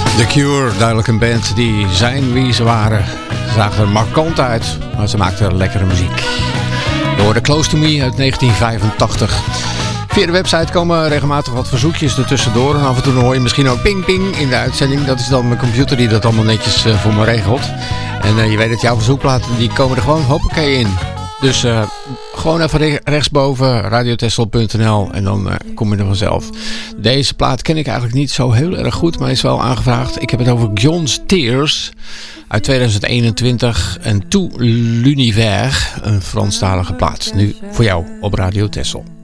The Cure, duidelijk een band die zijn wie ze waren. Ze zagen er markant uit, maar ze maakten lekkere muziek. We hoorden Close to Me uit 1985. Via de website komen regelmatig wat verzoekjes ertussendoor. En af en toe hoor je misschien ook ping ping in de uitzending. Dat is dan mijn computer die dat allemaal netjes voor me regelt. En je weet dat jouw verzoekplaten, die komen er gewoon hoppakee in. Dus gewoon even rechtsboven radiotessel.nl en dan kom je er vanzelf. Deze plaat ken ik eigenlijk niet zo heel erg goed, maar is wel aangevraagd. Ik heb het over John's Tears uit 2021 en Tout l'Univers, een Franstalige plaat. Nu voor jou op Radio Tessel.